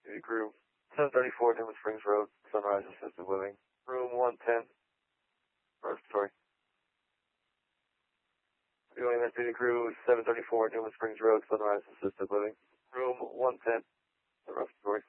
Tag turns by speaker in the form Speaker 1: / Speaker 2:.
Speaker 1: Duty Crew, 734 Newman Springs Road, Sunrise Assisted Living, room 110, respiratory. Doing that Duty Crew, 734 Newman Springs Road, Sunrise Assisted Living, room 110, respiratory.